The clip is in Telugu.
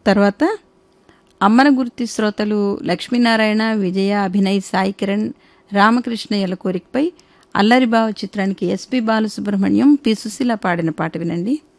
తర్వాత అమ్మన గుర్తి శ్రోతలు లక్ష్మీనారాయణ, విజయ, అభినయ్, సాయి కిరణ్, రామకృష్ణయ్యల కోరికపై అల్లరిబావ చిత్రానికి ఎస్పి బాలసుబ్రహ్మణ్యం, పి సుశీల పాడిన పాట వినండి.